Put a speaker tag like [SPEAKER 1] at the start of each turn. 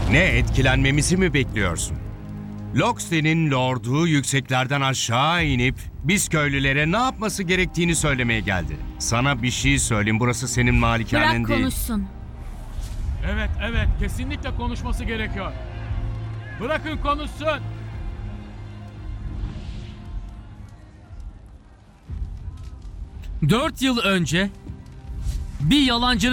[SPEAKER 1] Ne, etkilenmemizi mi bekliyorsun? Loxley'nin lordu yükseklerden aşağı inip biz köylülere ne yapması gerektiğini söylemeye geldi. Sana bir şey söyleyeyim, burası senin malikanen
[SPEAKER 2] Bırak
[SPEAKER 1] değil.
[SPEAKER 2] konuşsun.
[SPEAKER 3] Evet, kesinlikle konuşması gerekiyor. Bırakın konuşsun.
[SPEAKER 4] Dört yıl önce bir yalancının